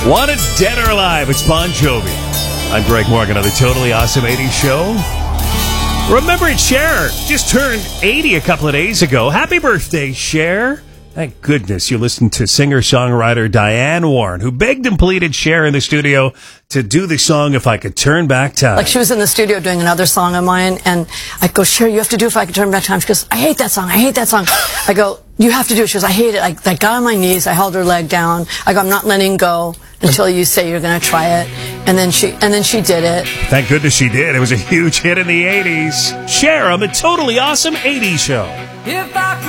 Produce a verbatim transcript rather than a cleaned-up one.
Wanted Dead or Alive, it's Bon Jovi. I'm Greg Morgan on the Totally Awesome eighties Show. Remember it, Cher just turned eighty a couple of days ago. Happy birthday, Cher. Thank goodness you listened to singer-songwriter Diane Warren, who begged and pleaded Cher in the studio to do the song If I Could Turn Back Time. Like, she was in the studio doing another song of mine, and I go, Cher, you have to do If I Could Turn Back Time. She goes, I hate that song, I hate that song. I go, you have to do it. She goes, I hate it. I, I got on my knees, I held her leg down. I go, I'm not letting go until you say you're going to try it. And then she and then she did it. Thank goodness she did. It was a huge hit in the eighties. Cher on the Totally Awesome eighties Show. If I